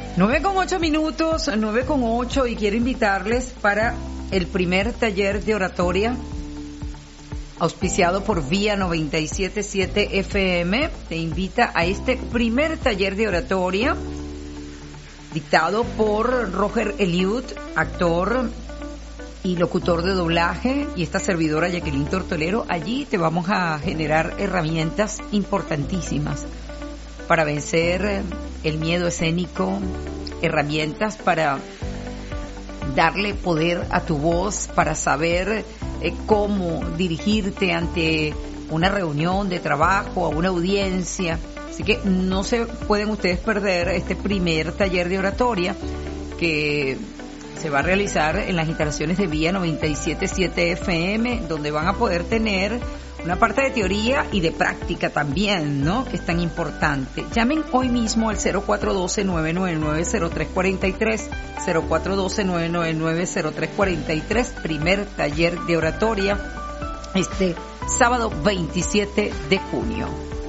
9:08, 9:08, y quiero invitarles para el primer taller de oratoria auspiciado por Vía 97.7 FM. Te invita a este primer taller de oratoria dictado por Roger Eliud, actor y locutor de doblaje, y esta servidora Jacqueline Tortolero. Allí te vamos a generar herramientas importantísimas para vencer el miedo escénico, herramientas para darle poder a tu voz, para saber cómo dirigirte ante una reunión de trabajo, a una audiencia. Así que no se pueden ustedes perder este primer taller de oratoria que se va a realizar en las instalaciones de Vía 97.7 FM, donde van a poder tener una parte de teoría y de práctica también, ¿no?, que es tan importante. Llamen hoy mismo al 0412-999-0343, 0412-999-0343, primer taller de oratoria, este sábado 27 de junio.